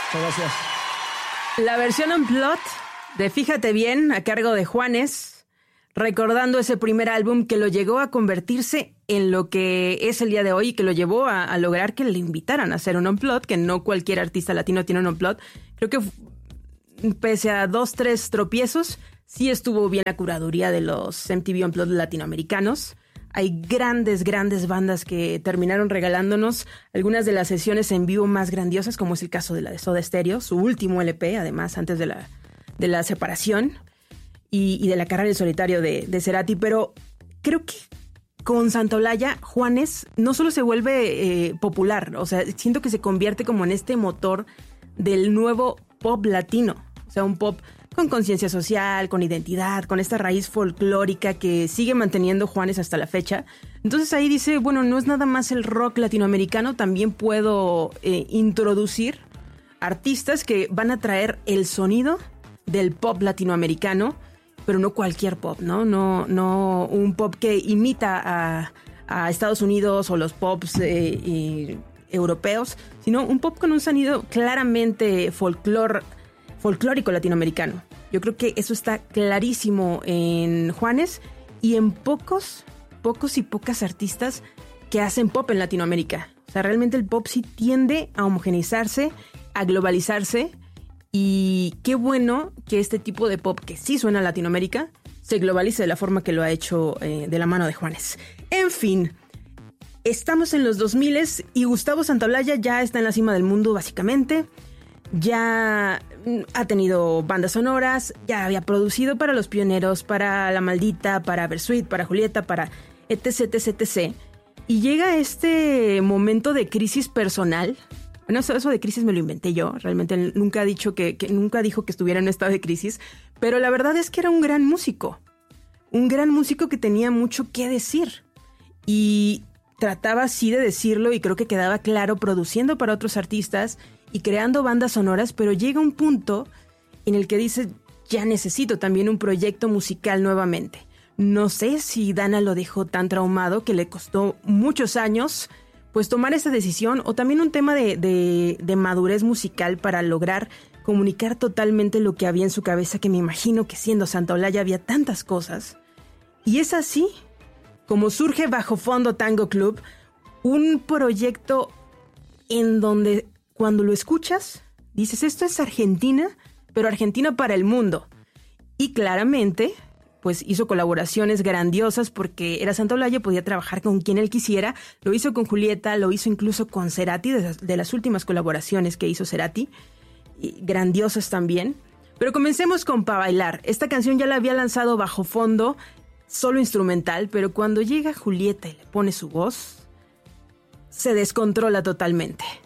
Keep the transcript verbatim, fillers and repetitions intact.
Muchas gracias. La versión Unplugged de Fíjate Bien, a cargo de Juanes, recordando ese primer álbum que lo llegó a convertirse en lo que es el día de hoy y que lo llevó a, a lograr que le invitaran a hacer un Unplugged, que no cualquier artista latino tiene un Unplugged. Creo que pese a dos, tres tropiezos, sí estuvo bien la curaduría de los M T V Unplugged latinoamericanos. Hay grandes, grandes bandas que terminaron regalándonos algunas de las sesiones en vivo más grandiosas, como es el caso de la de Soda Stereo, su último L P, además, antes de la, de la separación y, y de la carrera en solitario de, de Cerati. Pero creo que con Santa Olaya, Juanes no solo se vuelve eh, popular, o sea, siento que se convierte como en este motor del nuevo pop latino. O sea, un pop con conciencia social, con identidad, con esta raíz folclórica que sigue manteniendo Juanes hasta la fecha. Entonces ahí dice, bueno, no es nada más el rock latinoamericano, también puedo eh, introducir artistas que van a traer el sonido del pop latinoamericano, pero no cualquier pop, ¿no? No, no un pop que imita a, a Estados Unidos o los pops eh, eh, europeos, sino un pop con un sonido claramente folclor folclórico latinoamericano. Yo creo que eso está clarísimo en Juanes y en pocos, pocos y pocas artistas que hacen pop en Latinoamérica. O sea, realmente el pop sí tiende a homogeneizarse, a globalizarse, y qué bueno que este tipo de pop que sí suena a Latinoamérica se globalice de la forma que lo ha hecho eh, de la mano de Juanes. En fin, estamos en los dos mil y Gustavo Santaolalla ya está en la cima del mundo básicamente. Ya ha tenido bandas sonoras, ya había producido para Los Pioneros, para La Maldita, para Versuit, para Julieta, para etc, etc, etc. Y llega este momento de crisis personal. Bueno, eso, eso de crisis me lo inventé yo. Realmente nunca ha dicho que, que nunca dijo que estuviera en un estado de crisis. Pero la verdad es que era un gran músico. Un gran músico que tenía mucho que decir. Y trataba así de decirlo, y creo que quedaba claro produciendo para otros artistas y creando bandas sonoras, pero llega un punto en el que dice, ya necesito también un proyecto musical nuevamente. No sé si Dana lo dejó tan traumado que le costó muchos años pues tomar esa decisión, o también un tema de, de, de madurez musical para lograr comunicar totalmente lo que había en su cabeza, que me imagino que siendo Santaolalla había tantas cosas. Y es así como surge Bajo Fondo Tango Club, un proyecto en donde cuando lo escuchas, dices, esto es Argentina, pero Argentina para el mundo. Y claramente, pues hizo colaboraciones grandiosas porque era Santaolalla, podía trabajar con quien él quisiera. Lo hizo con Julieta, lo hizo incluso con Cerati, de las, de las últimas colaboraciones que hizo Cerati, y grandiosas también. Pero comencemos con Pa' Bailar. Esta canción ya la había lanzado Bajo Fondo, solo instrumental, pero cuando llega Julieta y le pone su voz, se descontrola totalmente.